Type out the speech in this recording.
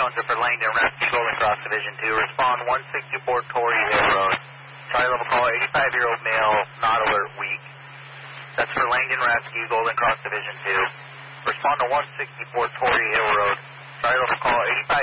are for Langdon Rescue, Golden Cross Division 2. Respond 164 Torrey Hill Road. Charlie level call, 85-year-old male, not alert, weak. That's for Langdon Rescue, Golden Cross Division 2. Respond to 164 Torrey Hill Road. Charlie level call, 85